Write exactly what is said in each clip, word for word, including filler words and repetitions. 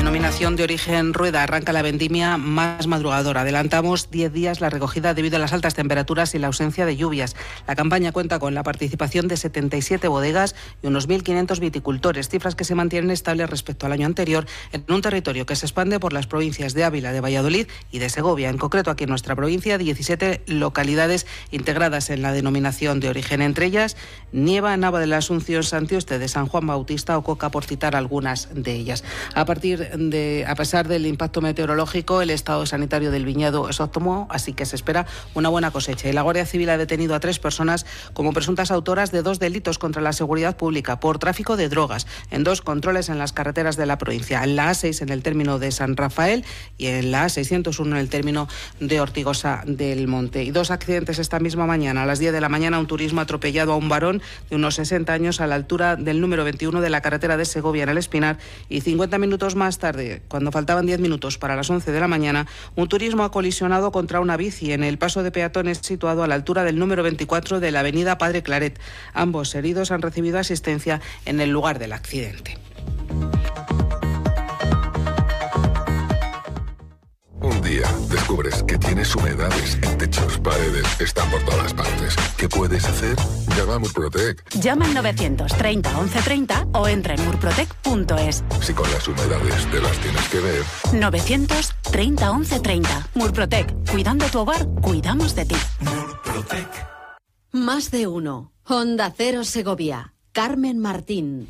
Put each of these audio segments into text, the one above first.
denominación de origen Rueda arranca la vendimia más madrugadora. Adelantamos diez días la recogida debido a las altas temperaturas y la ausencia de lluvias. La campaña cuenta con la participación de setenta y siete bodegas y unos mil quinientos viticultores, cifras que se mantienen estables respecto al año anterior en un territorio que se expande por las provincias de Ávila, de Valladolid y de Segovia. En concreto, aquí en nuestra provincia, diecisiete localidades integradas en la denominación de origen, entre ellas Nieva, Nava de la Asunción, Santiuste de San Juan Bautista o Coca, por citar algunas de ellas. A partir de, a pesar del impacto meteorológico, el estado sanitario del viñedo es óptimo, así que se espera una buena cosecha. Y la Guardia Civil ha detenido a tres personas como presuntas autoras de dos delitos contra la seguridad pública por tráfico de drogas en dos controles en las carreteras de la provincia, en la A seis en el término de San Rafael y en la A seiscientos uno en el término de Ortigosa del Monte. Y dos accidentes esta misma mañana. A las diez de la mañana, un turismo ha atropellado a un varón de unos sesenta años a la altura del número veintiuno de la carretera de Segovia en el Espinar, y cincuenta minutos más tarde, cuando faltaban diez minutos para las once de la mañana, un turismo ha colisionado contra una bici en el paso de peatones situado a la altura del número veinticuatro de la avenida Padre Claret. Ambos heridos han recibido asistencia en el lugar del accidente. Un día descubres que tienes humedades en techos, paredes, están por todas partes. ¿Qué puedes hacer? Llama a Murprotec. Llama al novecientos treinta once treinta o entra en murprotec punto es. Si con las humedades te las tienes que ver. novecientos treinta once treinta. Murprotec. Cuidando tu hogar, cuidamos de ti. Murprotec. Más de uno. Onda Cero Segovia. Carmen Martín.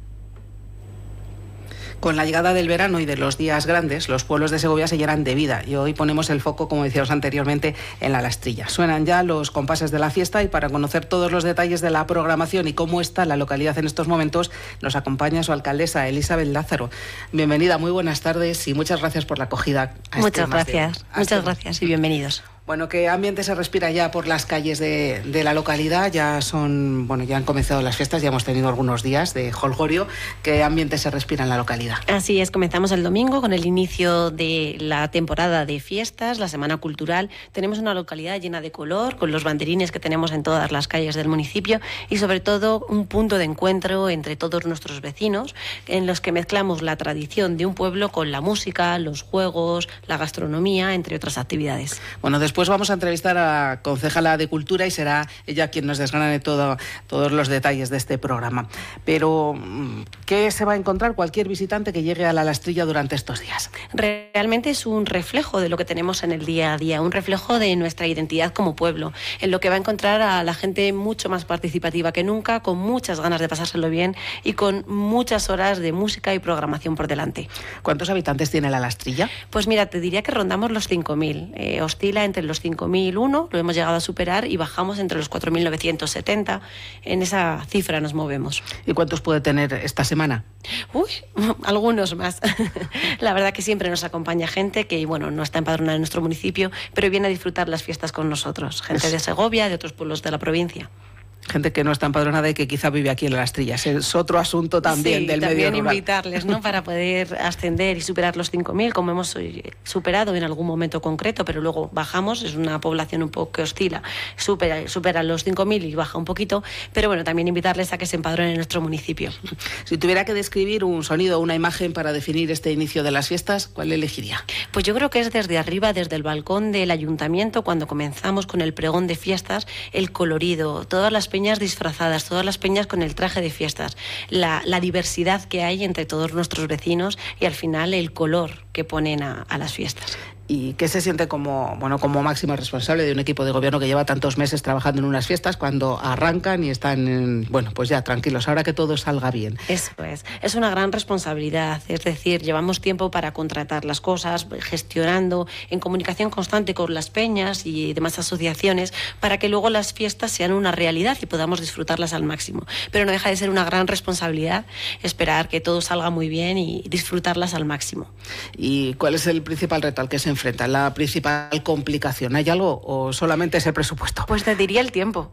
Con la llegada del verano y de los días grandes, los pueblos de Segovia se llenan de vida y hoy ponemos el foco, como decíamos anteriormente, en la Lastrilla. Suenan ya los compases de la fiesta y para conocer todos los detalles de la programación y cómo está la localidad en estos momentos, nos acompaña su alcaldesa, Elizabeth Lázaro. Bienvenida, muy buenas tardes y muchas gracias por la acogida. A muchas este gracias, de, muchas este gracias y bienvenidos. Bueno, ¿qué ambiente se respira ya por las calles de, de la localidad? Ya son, bueno, ya han comenzado las fiestas, ya hemos tenido algunos días de jolgorio. ¿Qué ambiente se respira en la localidad? Así es, comenzamos el domingo con el inicio de la temporada de fiestas, la Semana Cultural. Tenemos una localidad llena de color, con los banderines que tenemos en todas las calles del municipio y sobre todo un punto de encuentro entre todos nuestros vecinos, en los que mezclamos la tradición de un pueblo con la música, los juegos, la gastronomía, entre otras actividades. Bueno, después Después vamos a entrevistar a la concejala de Cultura y será ella quien nos desgrane todo, todos los detalles de este programa. Pero, ¿qué se va a encontrar cualquier visitante que llegue a la Lastrilla durante estos días? Realmente es un reflejo de lo que tenemos en el día a día, un reflejo de nuestra identidad como pueblo, en lo que va a encontrar a la gente mucho más participativa que nunca, con muchas ganas de pasárselo bien y con muchas horas de música y programación por delante. ¿Cuántos habitantes tiene la Lastrilla? Pues mira, te diría que rondamos los cinco mil. Eh, oscila entre los cinco mil uno, lo hemos llegado a superar y bajamos entre los cuatro mil novecientos setenta. En esa cifra nos movemos. ¿Y cuántos puede tener esta semana? Uy, algunos más. La verdad que siempre nos acompaña gente que, bueno, no está empadronada en nuestro municipio, pero viene a disfrutar las fiestas con nosotros. Gente de Segovia, de otros pueblos de la provincia. Gente que no está empadronada y que quizá vive aquí en la Lastrilla. Es otro asunto también sí, del también medio rural. Invitarles, ¿no? Para poder ascender y superar los cinco mil, como hemos superado en algún momento concreto, pero luego bajamos. Es una población un poco que oscila, supera, supera los cinco mil y baja un poquito, pero bueno, también invitarles a que se empadronen en nuestro municipio. Si tuviera que describir un sonido o una imagen para definir este inicio de las fiestas, ¿cuál elegiría? Pues yo creo que es desde arriba, desde el balcón del ayuntamiento, cuando comenzamos con el pregón de fiestas, el colorido, todas las peñas disfrazadas, todas las peñas con el traje de fiestas, la, la diversidad que hay entre todos nuestros vecinos y al final el color que ponen a, a las fiestas. ¿Y qué se siente como, bueno, como máxima responsable de un equipo de gobierno que lleva tantos meses trabajando en unas fiestas cuando arrancan y están, en, bueno, pues ya tranquilos, ahora que todo salga bien? Eso es, es una gran responsabilidad, es decir, llevamos tiempo para contratar las cosas, gestionando, en comunicación constante con las peñas y demás asociaciones, para que luego las fiestas sean una realidad y podamos disfrutarlas al máximo. Pero no deja de ser una gran responsabilidad esperar que todo salga muy bien y disfrutarlas al máximo. ¿Y cuál es el principal reto al que se enfrenta, la principal complicación? ¿Hay algo o solamente es el presupuesto? Pues te diría el tiempo,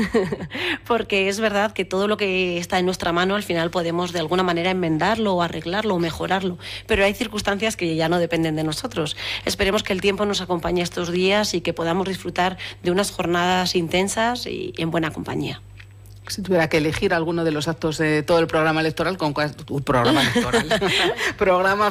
porque es verdad que todo lo que está en nuestra mano al final podemos de alguna manera enmendarlo o arreglarlo o mejorarlo, pero hay circunstancias que ya no dependen de nosotros. Esperemos que el tiempo nos acompañe estos días y que podamos disfrutar de unas jornadas intensas y en buena compañía. Si tuviera que elegir alguno de los actos de todo el programa electoral, ¿con cuál? Uh, programa electoral. programa